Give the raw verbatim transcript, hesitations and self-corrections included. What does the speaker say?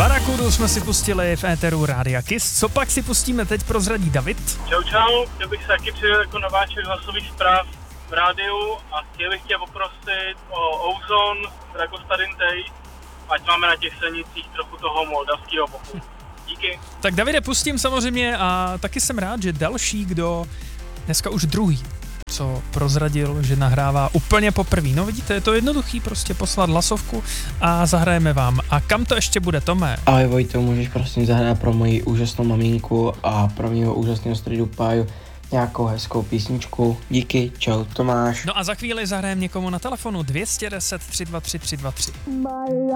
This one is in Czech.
Barakudu jsme si pustili v éteru Rádia Kiss. Co pak si pustíme teď, prozradí David? Čau, čau, chtěl bych se taky přijít jako nováček hlasových zpráv v rádiu a chtěl bych tě poprosit o Ozone, jako Stadintej, ať máme na těch silnicích trochu toho moldavského popu. Díky. Tak Davide, pustím samozřejmě a taky jsem rád, že další, kdo dneska už druhý, co prozradil, že nahrává úplně poprvé. No vidíte, je to jednoduchý, prostě poslat hlasovku a zahrajeme vám. A kam to ještě bude, Tome? Ahoj Vojto, můžeš prosím zahrát pro moji úžasnou maminku a pro mýho úžasného stridu Páju nějakou hezkou písničku. Díky, čau, Tomáš. No a za chvíli zahrajeme někomu na telefonu dvě stě deset tři dva tři tři dva tři.